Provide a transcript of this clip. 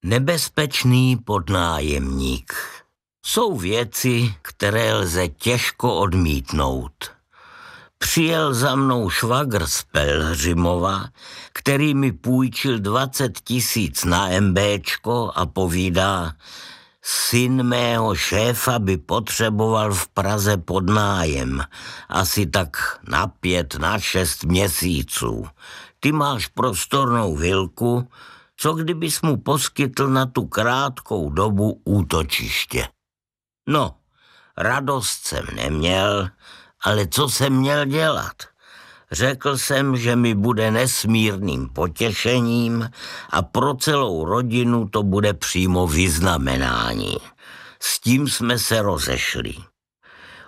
Nebezpečný podnájemník. Jsou věci, které lze těžko odmítnout. Přijel za mnou švagr z Pelhřimova, který mi půjčil 20 000 na MBčko a povídá: syn mého šéfa by potřeboval v Praze podnájem, asi tak na 5, na 6 měsíců. Ty máš prostornou vilku, co kdybys mu poskytl na tu krátkou dobu útočiště. No, radost jsem neměl, ale co jsem měl dělat? Řekl jsem, že mi bude nesmírným potěšením a pro celou rodinu to bude přímo vyznamenání. S tím jsme se rozešli.